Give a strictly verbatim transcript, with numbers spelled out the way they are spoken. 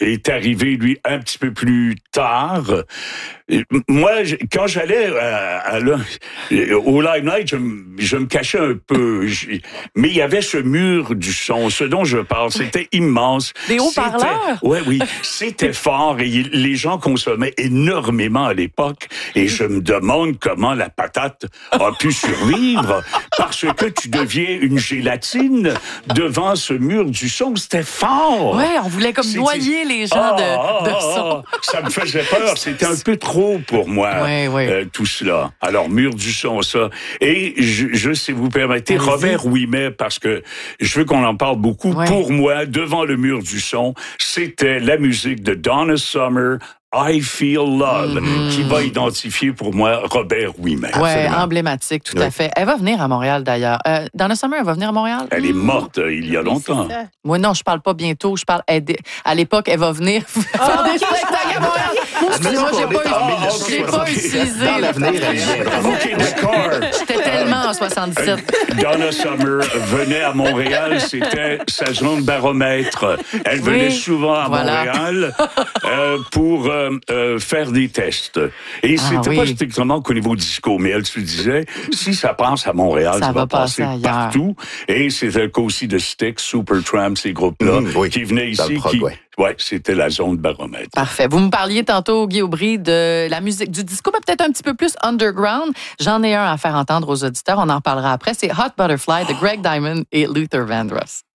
est arrivé, lui, un petit peu plus tard. Moi, quand j'allais à, à, à, au Live Night, je, je me cachais un peu. Mais il y avait ce mur du son, ce dont je parle. C'était immense. Des haut-parleurs? Oui, oui. C'était fort et les gens consommaient énormément à l'époque. Et je me demande comment la patate a pu survivre parce que tu deviens une gélatine devant ce mur du son. C'était fort. Oui, on voulait comme C'était... noyer les gens ah, de, de son. Ah, ça me faisait peur. C'était un peu trop pour moi, oui, oui. Euh, tout cela. Alors, mur du son, ça. Et je, je si vous permettez, Allez-y. Robert Ouimet, parce que je veux qu'on en parle beaucoup. Oui. Pour moi, devant le mur du son, c'était la musique de Donna Summer, I Feel Love, mm-hmm. qui va identifier pour moi Robert Ouimet. Oui, emblématique, tout oui. à fait. Elle va venir à Montréal, d'ailleurs. Euh, Donna Summer, elle va venir à Montréal? Elle est morte euh, il y a longtemps. Moi, non, je parle pas bientôt. Je parle aider. À l'époque, elle va venir faire oh, des spectacles à Montréal. Moi, j'ai pas, ah, okay. j'ai pas utilisé. Dans l'avenir, elle vient. OK, d'accord. J'étais tellement en soixante-dix-sept. Donna Summer venait à Montréal. C'était sa zone baromètre. Elle oui, venait souvent à voilà. Montréal euh, pour... Euh, Euh, faire des tests. Et ah, c'était oui. pas strictement qu'au niveau disco, mais elle se disait, si ça passe à Montréal, ça, ça va passer, passer partout. Et c'était le cas aussi de Styx, Supertramp, ces groupes-là, mmh, oui. qui venaient ici, prog, qui... Ouais. ouais, c'était la zone baromètre. Parfait. Vous me parliez tantôt, Guy Aubry, de la musique, du disco, mais peut-être un petit peu plus underground. J'en ai un à faire entendre aux auditeurs. On en parlera après. C'est Hot Butterfly de Greg Diamond et Luther Vandross.